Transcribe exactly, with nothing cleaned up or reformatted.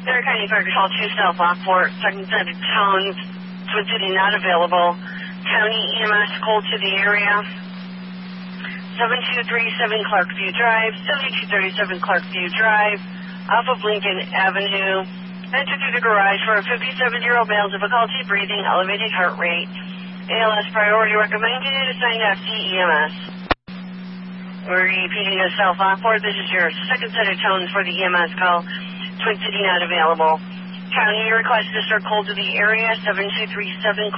Bear County Fire Control two South Lockport, second set of tones, Twin City not available. County E M S called to the area. seven two three seven Clarkview Drive, seventy-two thirty-seven Clarkview Drive, off of Lincoln Avenue. Enter through the garage for a fifty-seven-year-old male, difficulty breathing, elevated heart rate. A L S priority recommended, assigned F C E M S. We're repeating the South Lockport. This is your second set of tones for the E M S call. Twin City not available. County request to start cold to the area, seven two three seven